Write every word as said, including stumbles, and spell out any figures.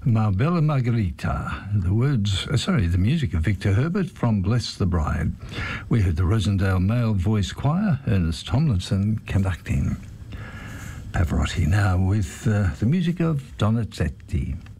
Ma Bella Margherita, the words, uh, sorry, the music of Victor Herbert from Bless the Bride. We heard the Rosendale Male Voice Choir, Ernest Tomlinson conducting. Pavarotti now with uh, the music of Donizetti.